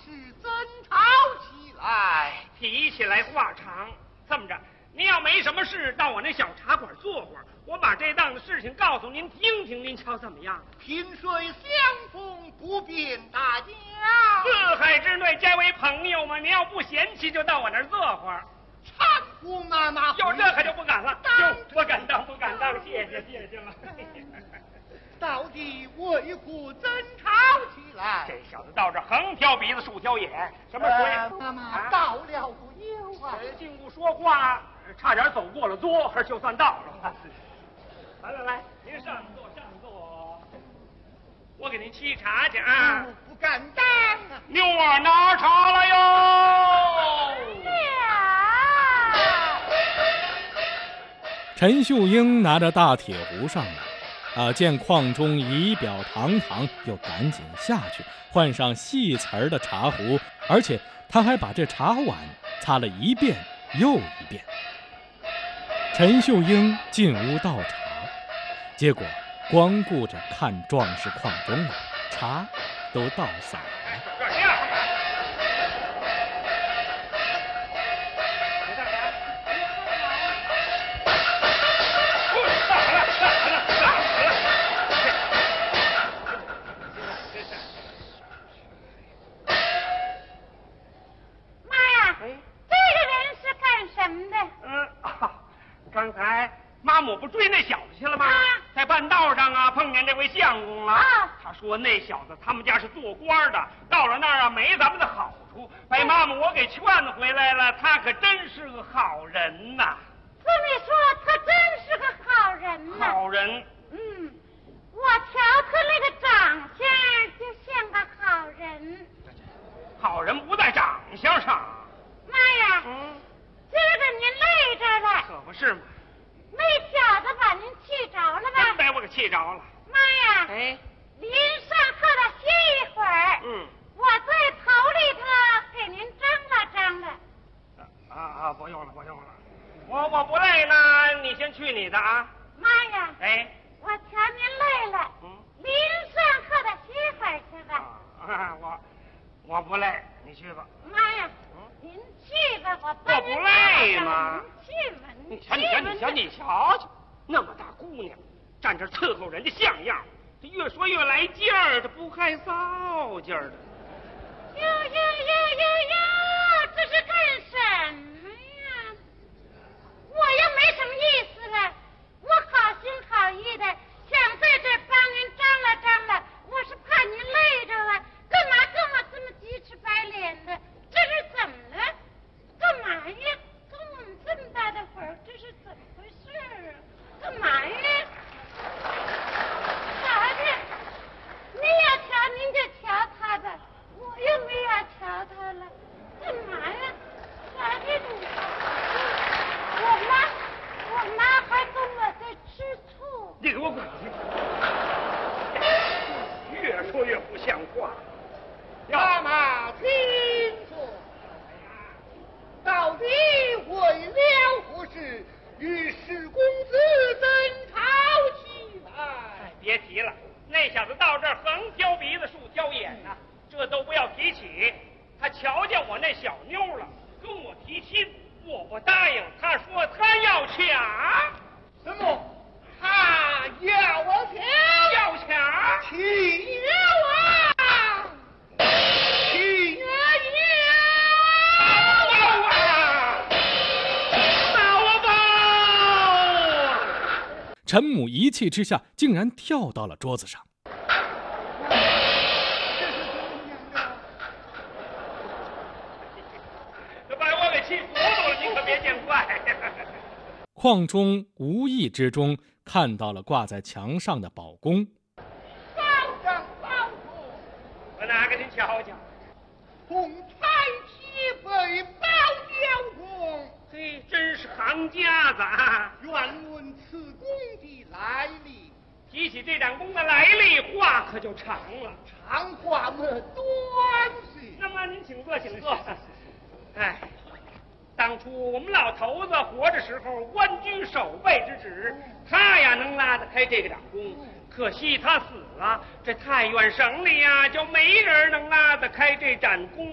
事怎吵起来？ 提起来话长，这么着，您要没什么事，到我那小茶馆坐会儿，我把这档子事情告诉您听听，您瞧怎么样？ 萍水相逢不便大家， 四海之内皆为朋友嘛。您要不嫌弃，就到我那儿坐会儿。 长风妈妈， 哟，这可就不敢了。哟，不敢当，不敢当，谢谢了。 到底为何争吵起来？ 这小子到这横挑鼻子竖挑眼，什么水？ 妈妈到了不久啊！ 进屋说话，差点走过了桌，就算到了。来，您上座，我给您沏茶去啊！ 不敢当啊！ 妞儿拿茶来哟！ 陈秀英拿着大铁壶上来，见邝中仪表堂堂，又赶紧下去换上细瓷的茶壶，而且他还把这茶碗擦了一遍又一遍。陈秀英进屋倒茶，结果光顾着看壮士邝中了，茶都倒洒了。 刚才妈母不追那小子去了吗？在半道上啊，碰见这位相公了。他说那小子他们家是做官的，到了那儿啊没咱们的好处，被妈母我给劝回来了。他可真是个好人呐！ 这么说，他真是个好人呐。 好人。 我瞧他那个长相就像个好人。 好人不在长相上。 妈呀！今儿个您累着了。 可不是嘛。 那小子把您气着了吧？ 真把我给气着了。 妈呀！您上课了歇一会儿。我在头里头给您张了。 不用了。我不累呢，你先去你的啊。 妈呀！我瞧您累了。您上课了歇会儿去吧。 我不累，你去吧。 妈呀！您去吧，我帮您。 我不累吗？ 您去吧。 你瞧瞧，那么大姑娘，站这伺候人家像样，这越说越来劲儿，这不害臊劲儿的。 哟，这是干什么呀？我又没什么意思了，我好心好意的想在这帮您张了，我是怕您累着了，干嘛跟我这么鸡翅白脸的？这是怎么了？干嘛呀？跟我们这么大的会儿，这是怎么回事啊？干嘛呀？瞧瞧，您要瞧您就瞧他吧，我又没要瞧他了，干嘛呀？瞧瞧你，我妈还跟我在吃醋。 你给我滚去！越说越不像话。 妈妈，请坐。到底为了何事与史公子争吵起来？ 别提了，那小子到这儿横挑鼻子竖挑眼呐，这都不要提起。他瞧见我那小妞了，跟我提亲，我不答应。他说他要抢。 什么？他要我抢？ 要抢？ 起了啊！ 陈母一气之下，竟然跳到了桌子上。 这把我给气糊涂了，你可别见怪。 邝中无意之中看到了挂在墙上的宝弓。 我拿给您瞧瞧。 红彩旗被包交公， 嘿，真是行家子啊！ 愿问此弓的来历。 提起这盏弓的来历，话可就长了。 长话么短些。 那么您请坐，请坐。当初我们老头子活着时候，官居守备之职，他呀能拉得开这个掌弓。可惜他死了，这太原省里呀就没人能拉得开这盏弓。